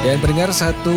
Dan pendengar, satu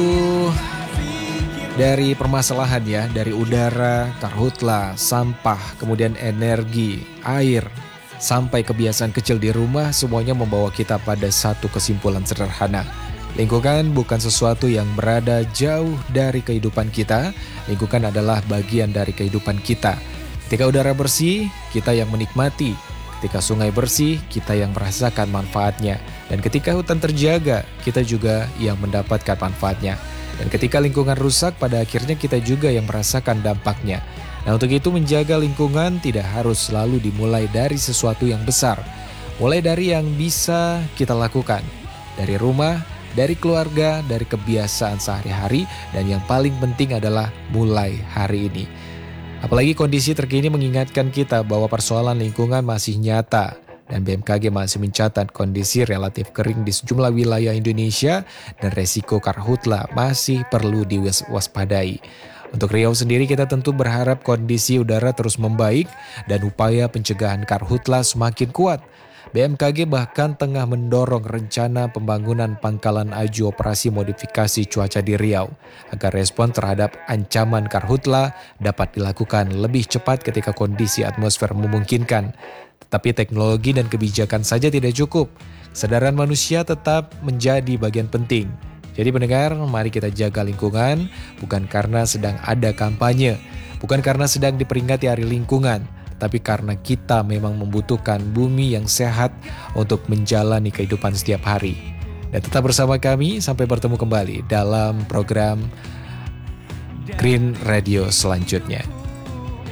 dari permasalahan ya, dari udara, karhutla, sampah, kemudian energi, air, sampai kebiasaan kecil di rumah, semuanya membawa kita pada satu kesimpulan sederhana. Lingkungan bukan sesuatu yang berada jauh dari kehidupan kita, lingkungan adalah bagian dari kehidupan kita. Ketika udara bersih, kita yang menikmati. Ketika sungai bersih, kita yang merasakan manfaatnya. Dan ketika hutan terjaga, kita juga yang mendapatkan manfaatnya. Dan ketika lingkungan rusak, pada akhirnya kita juga yang merasakan dampaknya. Nah, untuk itu menjaga lingkungan tidak harus selalu dimulai dari sesuatu yang besar. Mulai dari yang bisa kita lakukan. Dari rumah, dari keluarga, dari kebiasaan sehari-hari, dan yang paling penting adalah mulai hari ini. Apalagi kondisi terkini mengingatkan kita bahwa persoalan lingkungan masih nyata dan BMKG masih mencatat kondisi relatif kering di sejumlah wilayah Indonesia dan resiko karhutla masih perlu diwaspadai. Untuk Riau sendiri kita tentu berharap kondisi udara terus membaik dan upaya pencegahan karhutla semakin kuat. BMKG bahkan tengah mendorong rencana pembangunan pangkalan aju operasi modifikasi cuaca di Riau agar respon terhadap ancaman karhutla dapat dilakukan lebih cepat ketika kondisi atmosfer memungkinkan. Tetapi teknologi dan kebijakan saja tidak cukup. Kesadaran manusia tetap menjadi bagian penting. Jadi pendengar, mari kita jaga lingkungan bukan karena sedang ada kampanye, bukan karena sedang diperingati Hari Lingkungan, tapi karena kita memang membutuhkan bumi yang sehat untuk menjalani kehidupan setiap hari. Dan tetap bersama kami sampai bertemu kembali dalam program Green Radio selanjutnya.